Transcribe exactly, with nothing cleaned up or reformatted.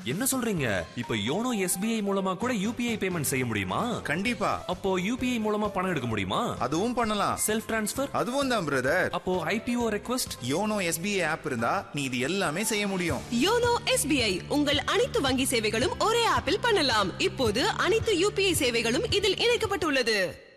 என்ன சொல்றீங்க? இப்ப யோனோ எஸ்பிஐ மூலமா கூட யூபிஐ பேமெண்ட் செய்ய முடியுமா? கண்டிப்பா. அப்போ யூபிஐ மூலமா பணம் எடுக்க முடியுமா? அதுவும் பண்ணலாம். Self transfer? அதுவும் தான் பிரதர். அப்போ IPO request? YONO SBI app இருந்தா நீ இது எல்லாமே செய்ய முடியும். யோனோ எஸ்பிஐ உங்கள் அனைத்து வங்கி சேவைகளும் ஒரே ஆப்பில் பண்ணலாம். இப்போது அனைத்து யூபிஐ சேவைகளும் இதில் இணைக்கப்பட்டுள்ளது.